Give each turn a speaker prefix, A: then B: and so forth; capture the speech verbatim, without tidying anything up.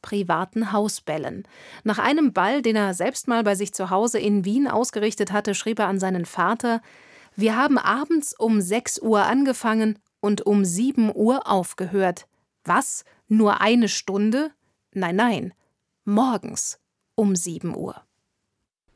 A: privaten Hausbällen. Nach einem Ball, den er selbst mal bei sich zu Hause in Wien ausgerichtet hatte, schrieb er an seinen Vater: »Wir haben abends um sechs Uhr angefangen und um sieben Uhr aufgehört. Was? Nur eine Stunde? Nein, nein, morgens um sieben Uhr.«